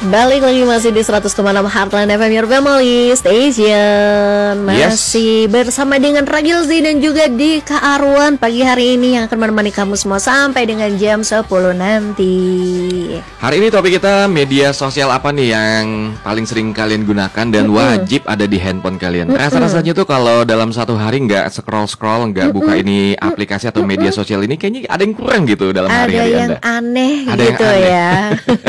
Balik lagi masih di 100,6 Heartland FM Your Family Station. Masih bersama dengan Ragilzi dan juga Dika Arwan pagi hari ini yang akan menemani kamu semua sampai dengan jam 10 nanti. Hari ini topik kita media sosial apa nih yang paling sering kalian gunakan dan wajib ada di handphone kalian. Rasa-rasanya tuh kalau dalam satu hari nggak scroll-scroll, nggak buka ini aplikasi atau media sosial ini, kayaknya ada yang kurang gitu dalam hari-hari Ada yang Anda. aneh Ada gitu yang aneh. ya.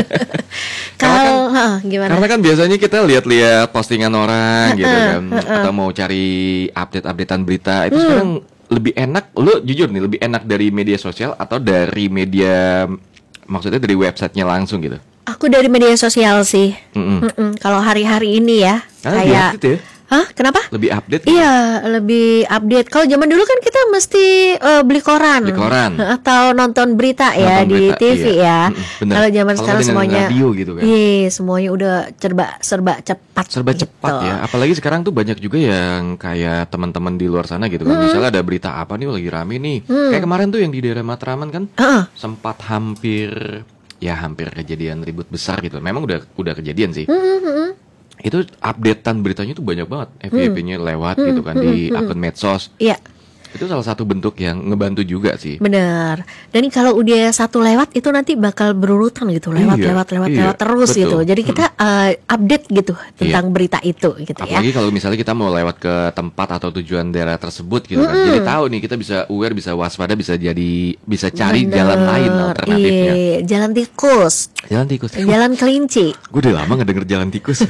Gimana? Karena kan biasanya kita lihat-lihat postingan orang gitu kan, atau mau cari update-updatean berita itu sekarang lebih enak. Lu jujur nih, lebih enak dari media sosial atau dari media, maksudnya dari websitenya langsung gitu? Aku dari media sosial sih. Kalau hari-hari ini ya, Karena kayak update ya? Hah? Kenapa? Lebih update gitu? Iya, lebih update. Kalau zaman dulu kan kita mesti beli koran. Beli koran. Atau nonton berita ya Nonton di berita, TV iya. ya. Bener. Kalau zaman Kalau sekarang dengan semuanya radio gitu kan. iya, semuanya udah serba cepat. Serba gitu. cepat ya. Apalagi sekarang tuh banyak juga yang kayak teman-teman di luar sana gitu kan. Misalnya ada berita apa nih lagi rame nih. Kayak kemarin tuh yang di daerah Matraman kan sempat hampir kejadian ribut besar gitu. Memang udah kejadian sih. Itu updatean beritanya tuh banyak banget. FYP-nya lewat gitu kan di akun medsos. Iya. Itu salah satu bentuk yang ngebantu juga sih. Bener. Dan kalau udah satu lewat itu nanti bakal berurutan gitu, lewat terus betul. gitu. Jadi kita update gitu tentang berita itu gitu ya. Apalagi kalau misalnya kita mau lewat ke tempat atau tujuan daerah tersebut gitu kan. Jadi tahu nih, kita bisa aware, bisa waspada, bisa cari jalan lain alternatifnya. Iya, jalan tikus. Jalan tikus. Jalan kelinci. Gue udah lama gak denger jalan tikus.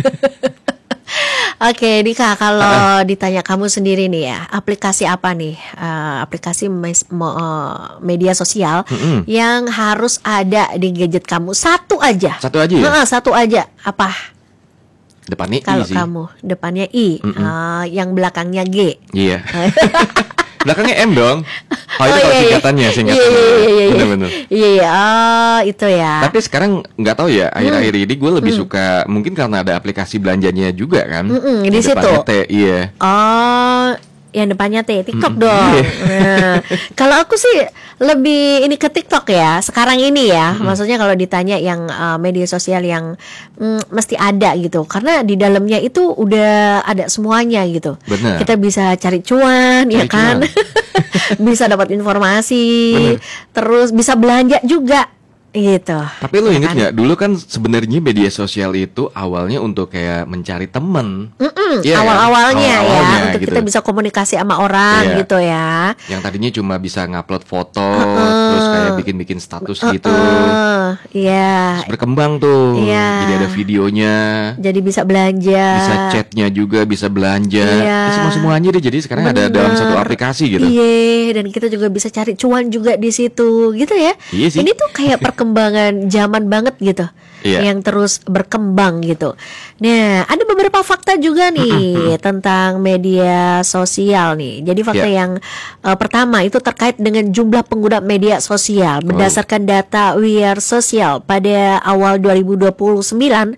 Oke, Dika, kalau ditanya kamu sendiri nih ya, aplikasi apa nih, aplikasi media sosial yang harus ada di gadget kamu? Satu aja. Satu aja ya? Satu aja. Apa? Depannya I Kalau sih. kamu depannya I, yang belakangnya G. Iya. Belakangnya M dong. Oh itu Oh, kalau iya, singkatannya. Iya. Bener-bener. Iya, itu ya. Tapi sekarang nggak taau ya, akhir-akhir ini gue lebih suka, mungkin karena ada aplikasi belanjanya juga kan. Di Yang depannya situ. T, iya. Oh, yang depannya TikTok dong. Nah, kalau aku sih lebih ini ke TikTok ya. Sekarang ini ya, maksudnya kalau ditanya yang media sosial yang mesti ada gitu. Karena di dalamnya itu udah ada semuanya gitu. Bener. Kita bisa cari cuan, ya Cari kan? Bisa dapat informasi, Bener. terus bisa belanja juga. Gitu. Tapi lo inget nggak, dulu kan sebenarnya media sosial itu awalnya untuk kayak mencari temen. Iya kan? Awal-awalnya ya, Awal-awalnya untuk gitu. kita bisa komunikasi sama orang Iya. gitu ya. Yang tadinya cuma bisa ngupload foto, terus kayak bikin-bikin status gitu. Iya. Terus berkembang tuh, Iya. jadi ada videonya, Jadi bisa belanja. bisa chatnya juga, bisa belanja. Iya. Semua-semuanya deh, jadi sekarang ada dalam satu aplikasi gitu. Iya, dan kita juga bisa cari cuan juga di situ, gitu ya. Iya sih. Ini tuh kayak perkembangan zaman banget gitu. Iya. Yang terus berkembang gitu. Nah, ada beberapa fakta juga nih tentang media sosial nih. Jadi fakta Iya. yang pertama itu terkait dengan jumlah pengguna media sosial berdasarkan data We Are Social pada awal 2019.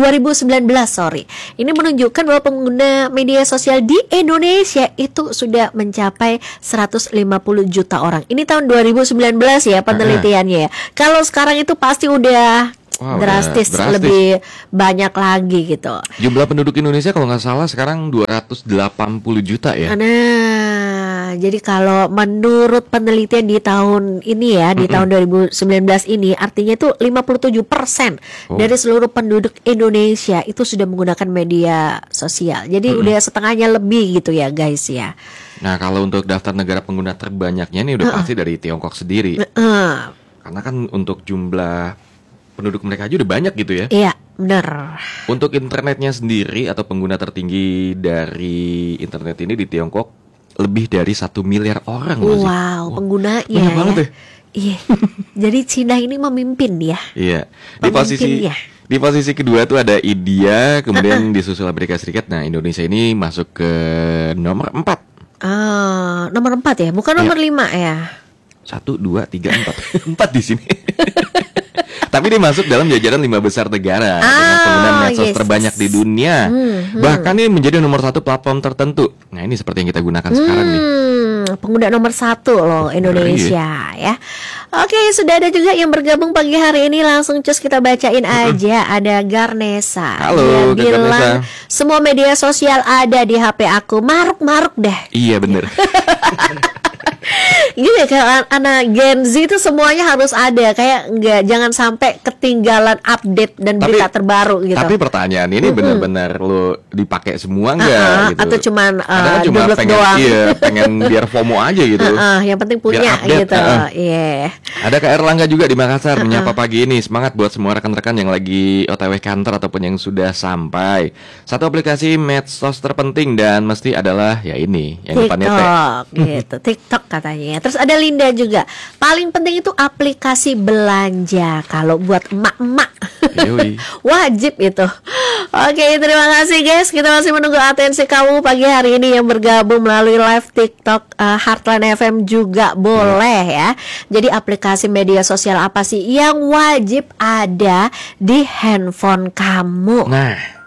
Ini menunjukkan bahwa pengguna media sosial di Indonesia itu sudah mencapai 150 juta orang. Ini tahun 2019 ya penelitiannya ya. Kalau sekarang itu pasti udah Wah, drastis, udah drastis. lebih banyak lagi gitu. Jumlah penduduk Indonesia kalau nggak salah sekarang 280 juta ya. Nah, jadi kalau menurut penelitian di tahun ini ya, di tahun 2019 ini, artinya itu 57% dari seluruh penduduk Indonesia itu sudah menggunakan media sosial. Jadi udah setengahnya lebih gitu ya guys ya. Nah, kalau untuk daftar negara pengguna terbanyaknya ini udah pasti dari Tiongkok sendiri. Karena kan untuk jumlah penduduk mereka aja udah banyak gitu ya. Iya, benar. Untuk internetnya sendiri atau pengguna tertinggi dari internet ini di Tiongkok lebih dari 1 miliar orang loh sih. Wow, penggunanya banyak banget ya. Iya. Jadi Cina ini memimpin ya. Iya. Pemimpinnya. Di posisi kedua tuh ada India, kemudian disusul Amerika Serikat. Nah, Indonesia ini masuk ke nomor 4. Nomor 4 ya, bukan nomor 5 ya. 1, 2, 3, 4 4 di sini. Tapi dia masuk dalam jajaran 5 besar negara dengan pengguna medsos terbanyak di dunia. Bahkan ini menjadi nomor 1 platform tertentu. Nah, ini seperti yang kita gunakan sekarang nih. Pengguna nomor 1 loh Indonesia ya. Oke, sudah ada juga yang bergabung pagi hari ini. Langsung cus kita bacain aja. Ada Garnesa. Halo, dia bilang Garnesa. semua media sosial ada di HP aku. Maruk-maruk deh. Iya bener. Gini kayak anak Gen Z itu semuanya harus ada. Kayak jangan sampai ketinggalan update dan berita terbaru gitu. Tapi pertanyaan ini benar-benar lo dipakai semua enggak gitu? Atau cuman cuma pengen doang. Iya, pengen biar FOMO aja gitu. Yang penting punya update, gitu. Iya. Ada Kak Erlangga juga di Makassar menyapa pagi ini. Semangat buat semua rekan-rekan yang lagi OTW kantor ataupun yang sudah sampai. Satu aplikasi medsos terpenting dan mesti adalah ya ini yang depannya T. TikTok gitu. TikTok katanya. Terus ada Linda juga. Paling penting itu aplikasi belanja kalau buat emak-emak. Yoi. Wajib itu. Oke, terima kasih guys. Kita masih menunggu atensi kamu pagi hari ini yang bergabung melalui live TikTok Heartland FM juga boleh ya. Jadi aplikasi media sosial apa sih yang wajib ada di handphone kamu? Nah,